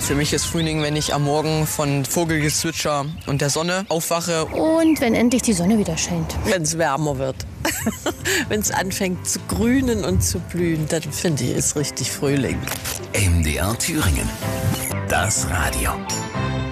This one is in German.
Für mich ist Frühling, wenn ich am Morgen von Vogelgezwitscher und der Sonne aufwache. Und wenn endlich die Sonne wieder scheint. Wenn es wärmer wird. Wenn es anfängt zu grünen und zu blühen, dann finde ich, ist richtig Frühling. MDR Thüringen. Das Radio.